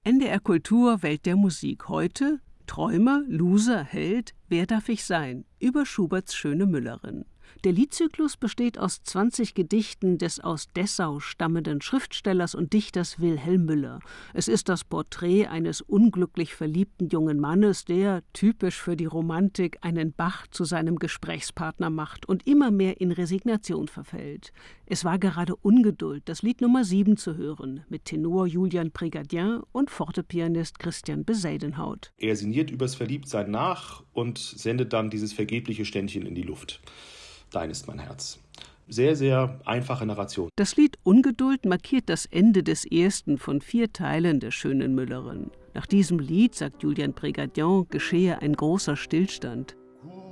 NDR Kultur, Welt der Musik. Heute Träumer, Loser, Held, wer darf ich sein? Über Schuberts Schöne Müllerin. Der Liedzyklus besteht aus 20 Gedichten des aus Dessau stammenden Schriftstellers und Dichters Wilhelm Müller. Es ist das Porträt eines unglücklich verliebten jungen Mannes, der, typisch für die Romantik, einen Bach zu seinem Gesprächspartner macht und immer mehr in Resignation verfällt. Es war gerade Ungeduld, das Lied Nummer 7 zu hören, mit Tenor Julian Prégardien und Fortepianist Christian Besadenhout. Er sinniert übers Verliebtsein nach und sendet dann dieses vergebliche Ständchen in die Luft. Dein ist mein Herz. Sehr, sehr einfache Narration. Das Lied Ungeduld markiert das Ende des ersten von 4 Teilen der Schönen Müllerin. Nach diesem Lied, sagt Julian Prégardien, geschehe ein großer Stillstand.